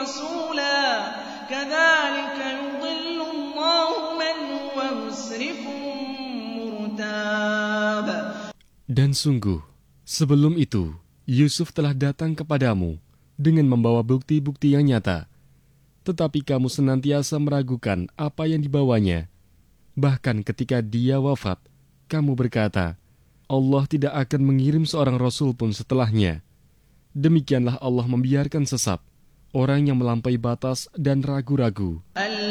رَسُولًا كَذَلِكَ يُضِلُّ اللَّهُ مَنْ هُوَ مُسْرِفٌ مُرْتَابٌ. Dan sungguh, sebelum itu, Yusuf telah datang kepadamu dengan membawa bukti-bukti yang nyata. Tetapi kamu senantiasa meragukan apa yang dibawanya. Bahkan ketika dia wafat, kamu berkata, Allah tidak akan mengirim seorang rasul pun setelahnya. Demikianlah Allah membiarkan sesat orang yang melampaui batas dan ragu-ragu.